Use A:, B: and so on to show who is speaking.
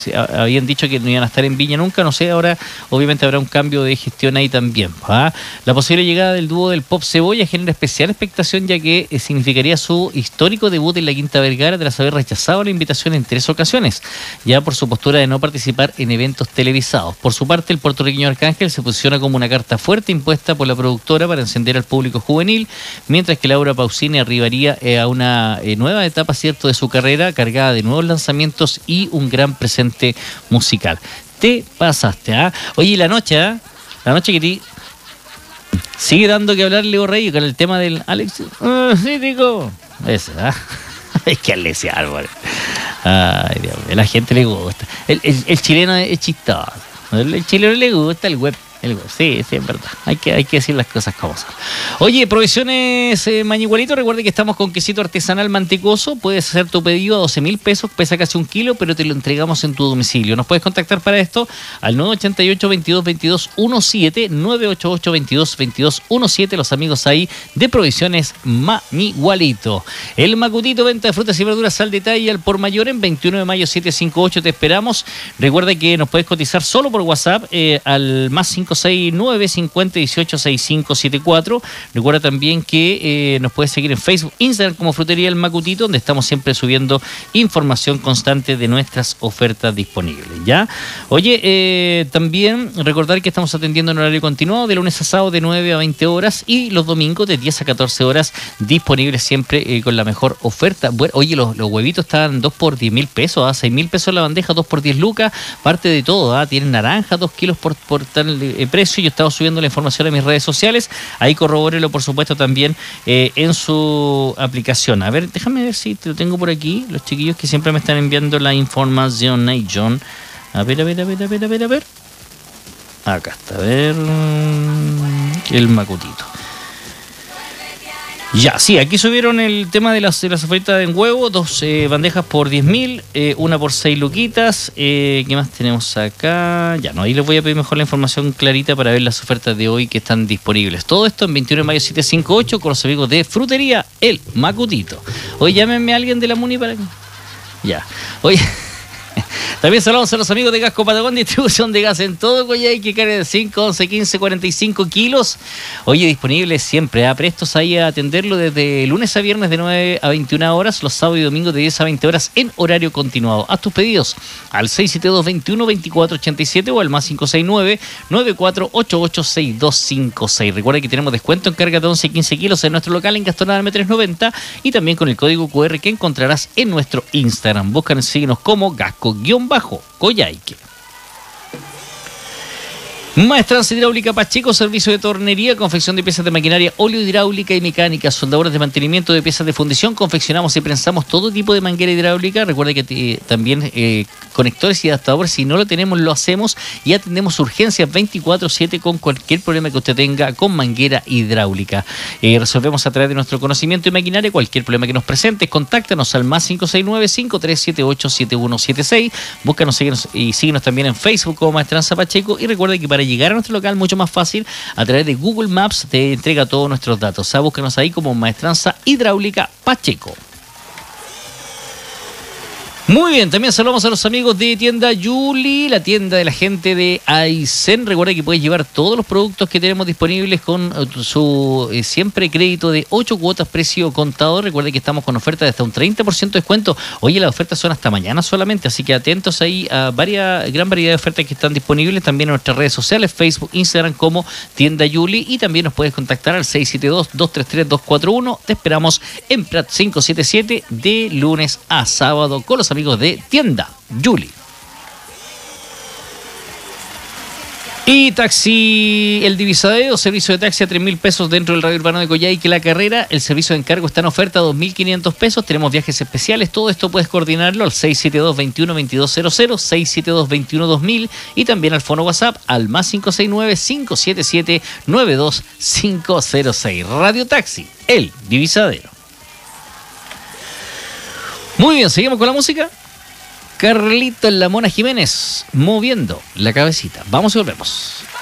A: habían dicho que no iban a estar en Viña nunca, no sé, ahora obviamente habrá un cambio de gestión ahí también. ¿Ah? La posible llegada del dúo del Pop Cebolla genera especial expectación, ya que significaría su histórico debut en la Quinta Vergara tras haber rechazado la invitación en 3 ocasiones, ya por su postura de no participar en eventos televisados. Por su parte, el puertorriqueño Arcángel se posiciona como una carta fuerte impuesta por la productora para encender al público juvenil, mientras que Laura Pausini arribaría a una nueva etapa, cierto, de su carrera, cargada de nuevos lanzamientos y un gran presente musical. Te pasaste, ¿ah? Oye, la noche que te sigue dando que hablar Leo Rey con el tema del Alex. Sí, digo. Ese, ¿ah? Hay que aleciar, güey. Ay, Dios mío, la gente le gusta. El chileno es chistoso. El chileno le gusta el web. Sí, es verdad. Hay que decir las cosas como son. Oye, Provisiones Mañigualito, recuerde que estamos con quesito artesanal mantecoso. Puedes hacer tu pedido a 12.000 pesos, pesa casi 1 kilo, pero te lo entregamos en tu domicilio. Nos puedes contactar para esto al 988-22-22-17, 988-22-22-17, los amigos ahí de Provisiones Mañigualito. El Macutito, venta de frutas y verduras al detalle al por mayor en 21 de mayo 758. Te esperamos. Recuerda que nos puedes cotizar solo por WhatsApp al más 569 50 18 6574. Recuerda también que nos puedes seguir en Facebook, Instagram como Frutería El Macutito, donde estamos siempre subiendo información constante de nuestras ofertas disponibles, ¿ya? Oye, también recordar que estamos atendiendo en horario continuado de lunes a sábado de 9 a 20 horas y los domingos de 10 a 14 horas, disponibles siempre con la mejor oferta. Bueno, oye, los huevitos están 2 por 10.000 pesos, 6.000 pesos la bandeja, 2 por 10 lucas, parte de todo, tienen naranja, 2 kilos por tal precio. Yo estaba subiendo la información a mis redes sociales, ahí corrobórelo por supuesto también en su aplicación. A ver, déjame ver si te lo tengo por aquí, los chiquillos que siempre me están enviando la información. John, a ver. Acá está, a ver, el Macutito. Ya, sí, aquí subieron el tema de las ofertas en huevo, 2 bandejas por 10.000, una por 6 luquitas. ¿Qué más tenemos acá? Ya, no, ahí les voy a pedir mejor la información clarita para ver las ofertas de hoy que están disponibles. Todo esto en 21 de mayo 758 con los amigos de Frutería El Macutito. Hoy llámenme a alguien de la Muni para que... Ya, oye... También saludamos a los amigos de Gasco Patagón, distribución de gas en todo Coyhaique, carga de 5, 11, 15, 45 kilos. Oye, disponibles siempre, prestos ahí a atenderlo desde lunes a viernes de 9 a 21 horas, los sábados y domingos de 10 a 20 horas en horario continuado. Haz tus pedidos al 672-21-2487 o al más 569-9488-6256. Recuerda que tenemos descuento en carga de 11 y 15 kilos en nuestro local en Gastonada M390 y también con el código QR que encontrarás en nuestro Instagram. Búscanos, síguenos como Gasco-Coyhaique. Maestranza Hidráulica Pacheco, servicio de tornería, confección de piezas de maquinaria, óleo hidráulica y mecánica, soldadores de mantenimiento de piezas de fundición, confeccionamos y prensamos todo tipo de manguera hidráulica. Recuerda que también conectores y adaptadores, si no lo tenemos, lo hacemos y atendemos urgencias 24/7 con cualquier problema que usted tenga con manguera hidráulica. Resolvemos a través de nuestro conocimiento y maquinaria cualquier problema que nos presente. Contáctanos al más 569-5378-7176. Búscanos y síguenos también en Facebook como Maestranza Pacheco y recuerda que para llegar a nuestro local mucho más fácil, a través de Google Maps te entrega todos nuestros datos. Búscanos ahí como Maestranza Hidráulica Pacheco. Muy bien, también saludamos a los amigos de Tienda Yuli, la tienda de la gente de Aysén. Recuerda que puedes llevar todos los productos que tenemos disponibles con su siempre crédito de 8 cuotas precio contado. Recuerda que estamos con ofertas de hasta un 30% de descuento. Oye, las ofertas son hasta mañana solamente, así que atentos ahí a gran variedad de ofertas que están disponibles también en nuestras redes sociales, Facebook, Instagram como Tienda Yuli, y también nos puedes contactar al 672-233-241. Te esperamos en Prat 577 de lunes a sábado con los amigos de Tienda Yuli. Y Taxi El Divisadero, servicio de taxi a 3.000 pesos dentro del radio urbano de Coyhaique La Carrera. El servicio de encargo está en oferta a 2.500 pesos. Tenemos viajes especiales. Todo esto puedes coordinarlo al 672-21-2200, 672-21-2000 y también al fono WhatsApp al más 569-577-92506. Radio Taxi El Divisadero. Muy bien, seguimos con la música. Carlito en la Mona Jiménez, moviendo la cabecita. Vamos y volvemos.